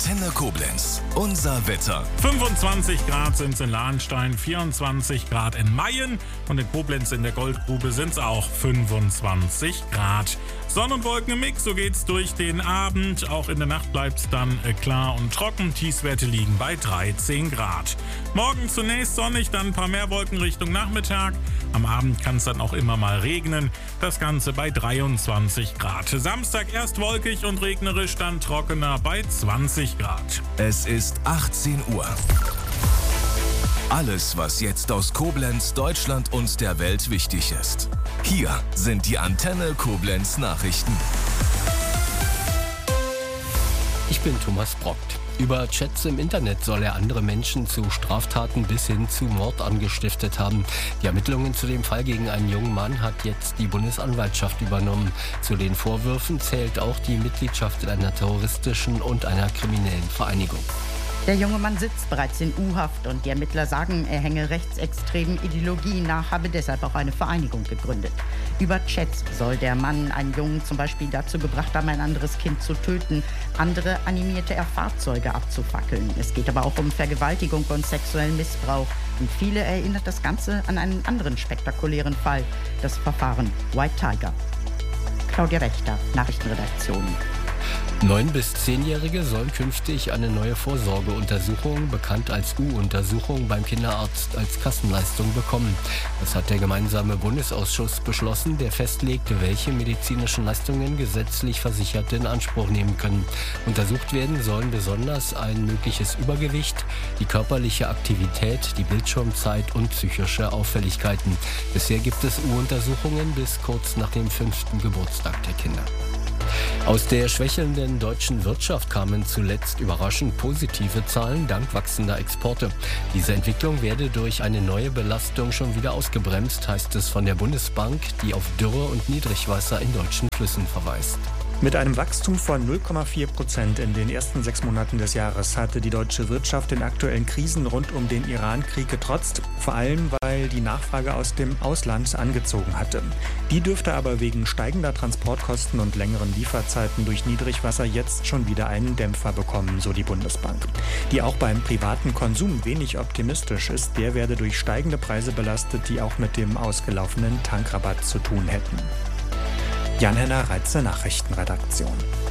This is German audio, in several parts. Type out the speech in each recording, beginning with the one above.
Antenne Koblenz. Unser Wetter. 25 Grad sind es in Lahnstein, 24 Grad in Mayen und in Koblenz in der Goldgrube sind es auch 25 Grad. Sonn- und Wolken im Mix, so geht's durch den Abend. Auch in der Nacht bleibt es dann klar und trocken. Tiefstwerte liegen bei 13 Grad. Morgen zunächst sonnig, dann ein paar mehr Wolken Richtung Nachmittag. Am Abend kann es dann auch immer mal regnen. Das Ganze bei 23 Grad. Samstag erst wolkig und regnerisch, dann trockener bei 20 Grad. Es ist 18 Uhr. Alles, was jetzt aus Koblenz, Deutschland und der Welt wichtig ist. Hier sind die Antenne Koblenz Nachrichten. Ich bin Thomas Brockt. Über Chats im Internet soll er andere Menschen zu Straftaten bis hin zu Mord angestiftet haben. Die Ermittlungen zu dem Fall gegen einen jungen Mann hat jetzt die Bundesanwaltschaft übernommen. Zu den Vorwürfen zählt auch die Mitgliedschaft in einer terroristischen und einer kriminellen Vereinigung. Der junge Mann sitzt bereits in U-Haft und die Ermittler sagen, er hänge rechtsextremen Ideologien nach, habe deshalb auch eine Vereinigung gegründet. Über Chats soll der Mann einen Jungen zum Beispiel dazu gebracht haben, ein anderes Kind zu töten. Andere animierte er, Fahrzeuge abzufackeln. Es geht aber auch um Vergewaltigung und sexuellen Missbrauch. Und viele erinnert das Ganze an einen anderen spektakulären Fall, das Verfahren White Tiger. Claudia Wächter, Nachrichtenredaktion. 9- bis 10-Jährige sollen künftig eine neue Vorsorgeuntersuchung, bekannt als U-Untersuchung, beim Kinderarzt als Kassenleistung bekommen. Das hat der gemeinsame Bundesausschuss beschlossen, der festlegt, welche medizinischen Leistungen gesetzlich Versicherte in Anspruch nehmen können. Untersucht werden sollen besonders ein mögliches Übergewicht, die körperliche Aktivität, die Bildschirmzeit und psychische Auffälligkeiten. Bisher gibt es U-Untersuchungen bis kurz nach dem 5. Geburtstag der Kinder. Aus der schwächelnden deutschen Wirtschaft kamen zuletzt überraschend positive Zahlen dank wachsender Exporte. Diese Entwicklung werde durch eine neue Belastung schon wieder ausgebremst, heißt es von der Bundesbank, die auf Dürre und Niedrigwasser in deutschen Flüssen verweist. Mit einem Wachstum von 0,4% in den ersten 6 Monaten des Jahres hatte die deutsche Wirtschaft den aktuellen Krisen rund um den Iran-Krieg getrotzt, vor allem weil die Nachfrage aus dem Ausland angezogen hatte. Die dürfte aber wegen steigender Transportkosten und längeren Lieferzeiten durch Niedrigwasser jetzt schon wieder einen Dämpfer bekommen, so die Bundesbank. Die auch beim privaten Konsum wenig optimistisch ist, der werde durch steigende Preise belastet, die auch mit dem ausgelaufenen Tankrabatt zu tun hätten. Jan-Henner Reitze, Nachrichtenredaktion.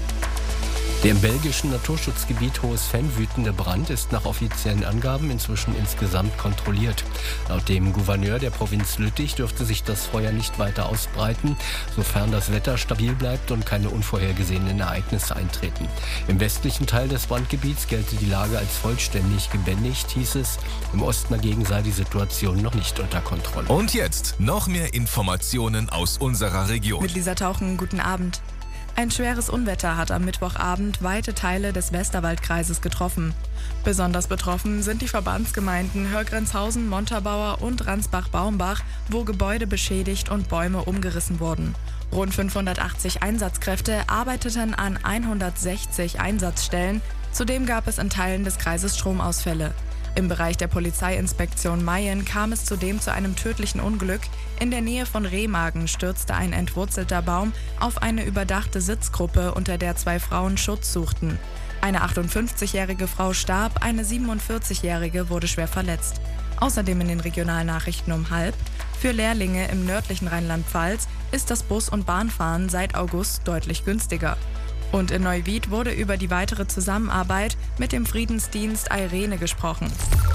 Der im belgischen Naturschutzgebiet Hohes-Venn wütende Brand ist nach offiziellen Angaben inzwischen insgesamt kontrolliert. Laut dem Gouverneur der Provinz Lüttich dürfte sich das Feuer nicht weiter ausbreiten, sofern das Wetter stabil bleibt und keine unvorhergesehenen Ereignisse eintreten. Im westlichen Teil des Brandgebiets gelte die Lage als vollständig gebändigt, hieß es. Im Osten dagegen sei die Situation noch nicht unter Kontrolle. Und jetzt noch mehr Informationen aus unserer Region. Mit Lisa Tauchen, guten Abend. Ein schweres Unwetter hat am Mittwochabend weite Teile des Westerwaldkreises getroffen. Besonders betroffen sind die Verbandsgemeinden Hörgrenzhausen, Montabaur und Ransbach-Baumbach, wo Gebäude beschädigt und Bäume umgerissen wurden. Rund 580 Einsatzkräfte arbeiteten an 160 Einsatzstellen. Zudem gab es in Teilen des Kreises Stromausfälle. Im Bereich der Polizeiinspektion Mayen kam es zudem zu einem tödlichen Unglück. In der Nähe von Remagen stürzte ein entwurzelter Baum auf eine überdachte Sitzgruppe, unter der 2 Frauen Schutz suchten. Eine 58-jährige Frau starb, eine 47-jährige wurde schwer verletzt. Außerdem in den Regionalnachrichten um 12:30: Für Lehrlinge im nördlichen Rheinland-Pfalz ist das Bus- und Bahnfahren seit August deutlich günstiger. Und in Neuwied wurde über die weitere Zusammenarbeit mit dem Friedensdienst Eirene gesprochen.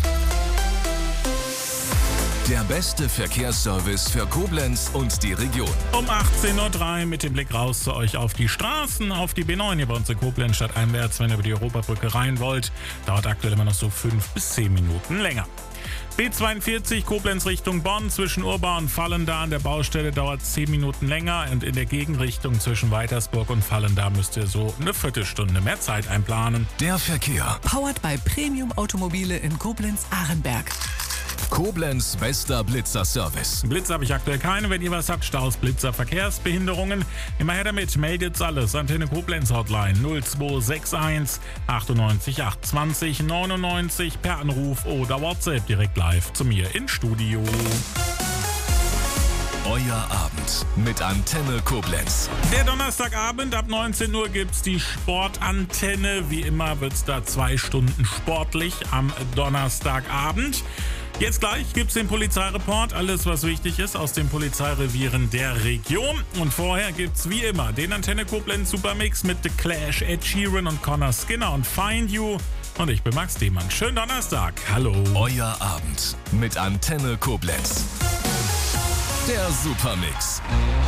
Der beste Verkehrsservice für Koblenz und die Region. Um 18.03 Uhr mit dem Blick raus zu euch auf die Straßen, auf die B9 hier bei uns in Koblenz stadteinwärts, wenn ihr über die Europabrücke rein wollt. Dauert aktuell immer noch so 5 bis 10 Minuten länger. B42 Koblenz Richtung Bonn zwischen Urba und Vallendar an der Baustelle dauert 10 Minuten länger und in der Gegenrichtung zwischen Weitersburg und Vallendar müsst ihr so eine Viertelstunde mehr Zeit einplanen. Der Verkehr. Powered by Premium Automobile in Koblenz-Ahrenberg. Koblenz bester Blitzer-Service. Blitzer habe ich aktuell keine. Wenn ihr was habt, Staus, Blitzer, Verkehrsbehinderungen, immer her damit. Meldet's alles. Antenne Koblenz Hotline 0261 98 820 99 per Anruf oder WhatsApp direkt live zu mir ins Studio. Euer Abend mit Antenne Koblenz. Der Donnerstagabend ab 19 Uhr gibt's die Sportantenne. Wie immer wird's da 2 Stunden sportlich am Donnerstagabend. Jetzt gleich gibt's den Polizeireport, alles was wichtig ist aus den Polizeirevieren der Region. Und vorher gibt's wie immer den Antenne Koblenz Supermix mit The Clash, Ed Sheeran und Connor Skinner und Find You. Und ich bin Max Demann. Schönen Donnerstag. Hallo. Euer Abend mit Antenne Koblenz. Der Supermix.